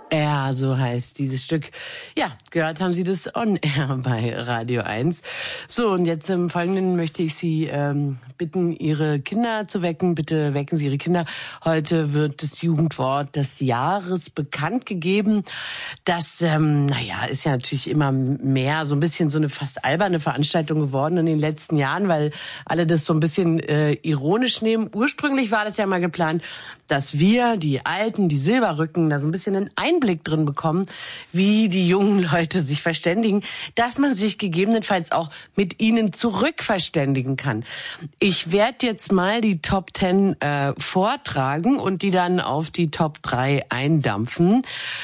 Air, so heißt dieses Stück. Ja, gehört haben Sie das On Air bei Radio 1. So, und jetzt im Folgenden möchte ich Sie bitten, Ihre Kinder zu wecken. Bitte wecken Sie Ihre Kinder. Heute wird das Jugendwort des Jahres bekannt gegeben. Das, ist ja natürlich immer mehr so ein bisschen so eine fast alberne Veranstaltung geworden in den letzten Jahren, weil alle das so ein bisschen ironisch nehmen. Ursprünglich war das ja mal geplant, dass wir, die Alten, die Silberrücken, da so ein bisschen einen Einblick drin bekommen, wie die jungen Leute sich verständigen, dass man sich gegebenenfalls auch mit ihnen zurückverständigen kann. Ich werde jetzt mal die Top 10 vortragen und die dann auf die Top 3 eindampfen.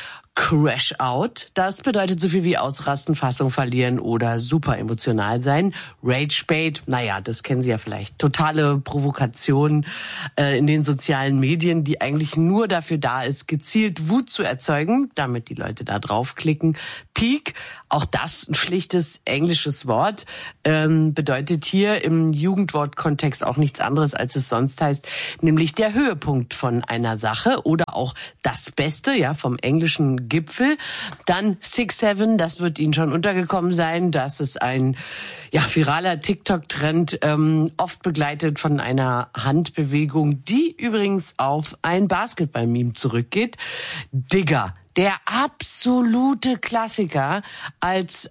Crash Out, das bedeutet so viel wie ausrasten, Fassung verlieren oder super emotional sein. Rage Bait, das kennen Sie ja vielleicht. Totale Provokation in den sozialen Medien, die eigentlich nur dafür da ist, gezielt Wut zu erzeugen, damit die Leute da draufklicken. Peak, auch das ein schlichtes englisches Wort, bedeutet hier im Jugendwortkontext auch nichts anderes, als es sonst heißt, nämlich der Höhepunkt von einer Sache oder auch das Beste, ja, vom englischen Gipfel. Dann 6-7, das wird Ihnen schon untergekommen sein. Das ist ein viraler TikTok-Trend, oft begleitet von einer Handbewegung, die übrigens auf ein Basketball-Meme zurückgeht. Digger, der absolute Klassiker als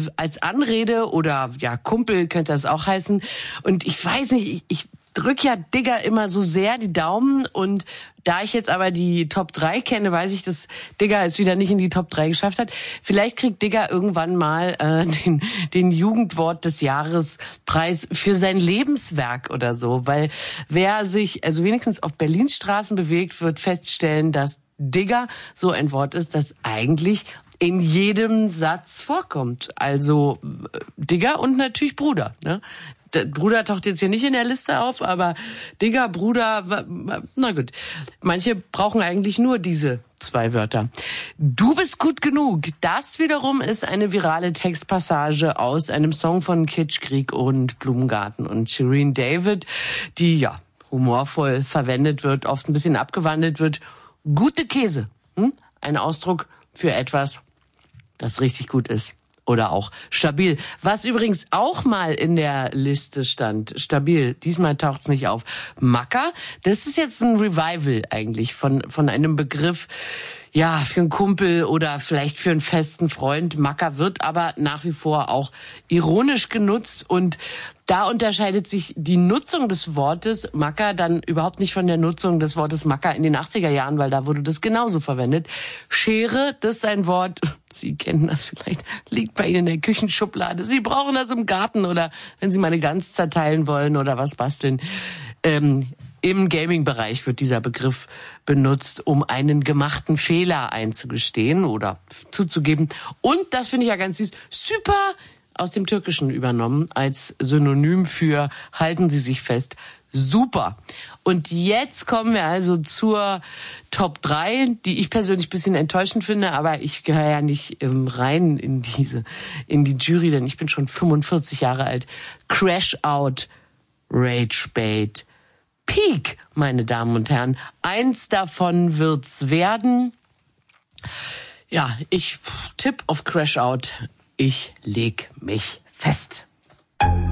Anrede oder Kumpel könnte das auch heißen. Und ich weiß nicht, ich drück ja Digger immer so sehr die Daumen, und da ich jetzt aber die Top 3 kenne, weiß ich, dass Digger es wieder nicht in die Top 3 geschafft hat. Vielleicht kriegt Digger irgendwann mal den Jugendwort des Jahres Preis für sein Lebenswerk oder so, weil wer sich wenigstens auf Berlins Straßen bewegt, wird feststellen, dass Digger so ein Wort ist, das eigentlich in jedem Satz vorkommt. Also Digger und natürlich Bruder, ne? Der Bruder taucht jetzt hier nicht in der Liste auf, aber Digger, Bruder, na gut. Manche brauchen eigentlich nur diese 2 Wörter. Du bist gut genug. Das wiederum ist eine virale Textpassage aus einem Song von Kitschkrieg und Blumengarten und Shirin David, die humorvoll verwendet wird, oft ein bisschen abgewandelt wird. Gute Käse. Ein Ausdruck für etwas, das richtig gut ist. Oder auch stabil. Was übrigens auch mal in der Liste stand. Stabil. Diesmal taucht's nicht auf. Macker. Das ist jetzt ein Revival eigentlich von einem Begriff, für einen Kumpel oder vielleicht für einen festen Freund. Macker wird aber nach wie vor auch ironisch genutzt, und da unterscheidet sich die Nutzung des Wortes Macker dann überhaupt nicht von der Nutzung des Wortes Macker in den 80er Jahren, weil da wurde das genauso verwendet. Schere, das ist ein Wort, Sie kennen das vielleicht, liegt bei Ihnen in der Küchenschublade. Sie brauchen das im Garten oder wenn Sie mal eine Gans zerteilen wollen oder was basteln. Im Gaming-Bereich wird dieser Begriff benutzt, um einen gemachten Fehler einzugestehen oder zuzugeben. Und, das finde ich ja ganz süß, super aus dem Türkischen übernommen als Synonym für halten Sie sich fest. Super. Und jetzt kommen wir also zur Top 3, die ich persönlich ein bisschen enttäuschend finde, aber ich gehöre ja nicht rein in die Jury, denn ich bin schon 45 Jahre alt. Crash Out, Rage Bait, Peak, meine Damen und Herren. Eins davon wird's werden. Ja, ich tippe auf Crash Out. Ich leg mich fest.